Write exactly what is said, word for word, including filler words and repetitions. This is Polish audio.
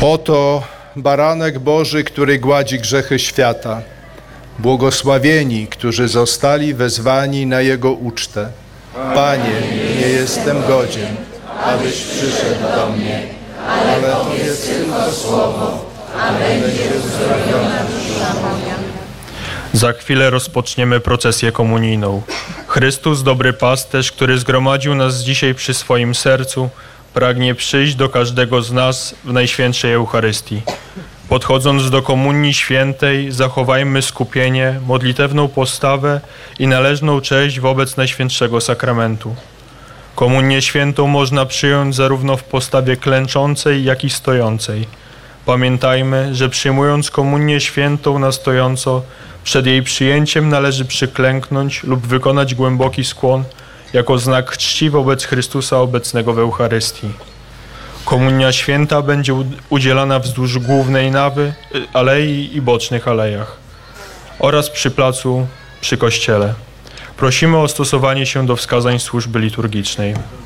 Oto baranek Boży, który gładzi grzechy świata. Błogosławieni, którzy zostali wezwani na Jego ucztę. Panie, nie jestem godzien, abyś przyszedł do mnie, ale powiedz tylko słowo, a będzie uzdrowiona dusza moja. Za chwilę rozpoczniemy procesję komunijną. Chrystus, dobry pasterz, który zgromadził nas dzisiaj przy swoim sercu, pragnie przyjść do każdego z nas w Najświętszej Eucharystii. Podchodząc do Komunii Świętej, zachowajmy skupienie, modlitewną postawę i należną cześć wobec Najświętszego Sakramentu. Komunię Świętą można przyjąć zarówno w postawie klęczącej, jak i stojącej. Pamiętajmy, że przyjmując Komunię Świętą na stojąco, przed jej przyjęciem należy przyklęknąć lub wykonać głęboki skłon jako znak czci wobec Chrystusa obecnego w Eucharystii. Komunia Święta będzie udzielana wzdłuż głównej nawy, alei i bocznych alejach oraz przy placu, przy kościele. Prosimy o stosowanie się do wskazań służby liturgicznej.